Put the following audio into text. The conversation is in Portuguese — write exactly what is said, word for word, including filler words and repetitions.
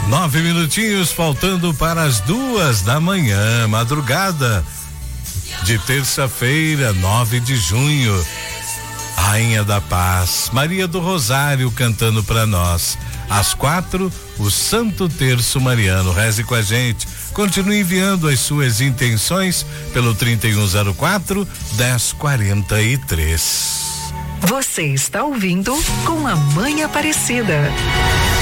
Nove minutinhos faltando para as duas da manhã, madrugada de terça-feira, nove de junho. Rainha da Paz, Maria do Rosário cantando para nós. Às quatro, o Santo Terço Mariano. Reze com a gente. Continue enviando as suas intenções pelo trinta e um zero quatro, dez quarenta e três. Você está ouvindo Com a Mãe Aparecida.